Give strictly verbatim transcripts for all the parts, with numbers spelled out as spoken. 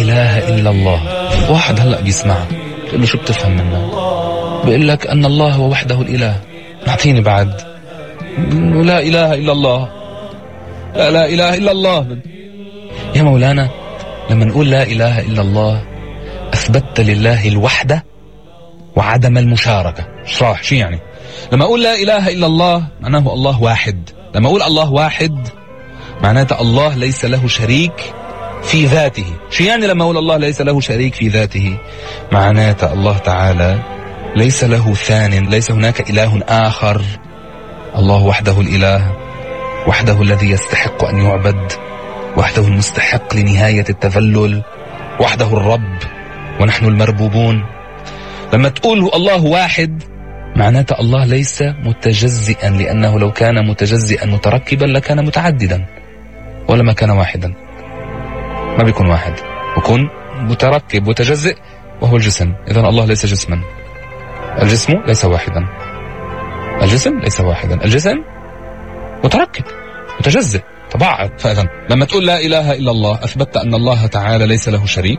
إله إلا الله. واحد هلأ بيسمعها بيقول له شو بتفهم منها؟ بيقول لك أن الله هو وحده الإله. نعطيني بعد لا إله إلا الله، لا لا إله إلا الله. يا مولانا لما نقول لا إله إلا الله أثبتت لله الوحدة وعدم المشاركة. شراح شو يعني؟ لما أقول لا إله إلا الله معناه الله واحد. لما أقول الله واحد معناته الله ليس له شريك في ذاته. شو يعني لما أقول الله ليس له شريك في ذاته؟ معناته الله تعالى ليس له ثان، ليس هناك إله آخر. الله وحده الإله، وحده الذي يستحق أن يعبد، وحده المستحق لنهاية التذلل، وحده الرب ونحن المربوبون. لما تقول الله واحد معناته الله ليس متجزئا، لأنه لو كان متجزئا متركبا لكان متعددا ولما كان واحدا. ما بيكون واحد، بيكون متركب متجزئ وهو الجسم. إذن الله ليس جسما، الجسم ليس واحدا، الجسم ليس واحدا، الجسم متركب متجزئ تبعض. فإذن لما تقول لا إله إلا الله أثبتت أن الله تعالى ليس له شريك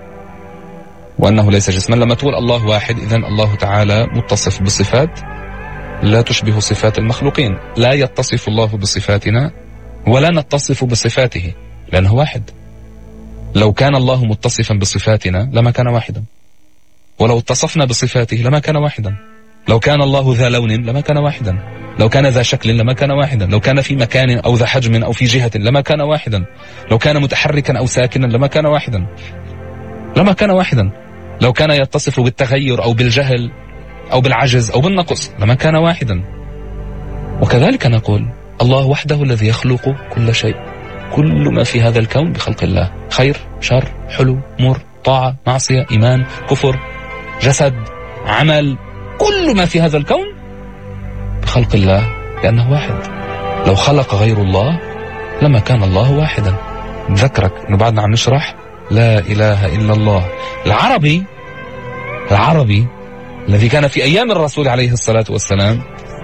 وأنه ليس جسما. لما تقول الله واحد إذن الله تعالى متصف بصفات لا تشبه صفات المخلوقين. لا يتصف الله بصفاتنا ولا نتصف بصفاته لأنه واحد. لو كان الله متصفا بصفاتنا لما كان واحدا، ولو اتصفنا بصفاته لما كان واحدا. لو كان الله ذا لون لما كان واحدا، لو كان ذا شكل لما كان واحدا، لو كان في مكان أو ذا حجم أو في جهة لما كان واحدا، لو كان متحركا أو ساكنا لما كان واحدا، لما كان واحدا. لو كان يتصف بالتغير أو بالجهل أو بالعجز أو بالنقص لما كان واحدا. وكذلك نقول الله وحده الذي يخلق كل شيء. كل ما في هذا الكون بخلق الله، خير شر حلو مر طاعة معصية إيمان كفر جسد عمل، كل ما في هذا الكون بخلق الله لأنه واحد. لو خلق غير الله لما كان الله واحدا. نذكرك أنه بعدنا عم نشرح لا إله إلا الله. العربي العربي الذي كان في أيام الرسول عليه الصلاة والسلام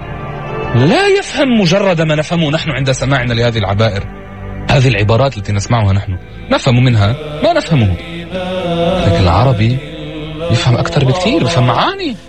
لا يفهم مجرد ما نفهمه نحن عند سماعنا لهذه العبائر. هذه العبارات التي نسمعها نحن نفهم منها ما نفهمه، لكن العربي يفهم أكثر بكثير، يفهم معاني.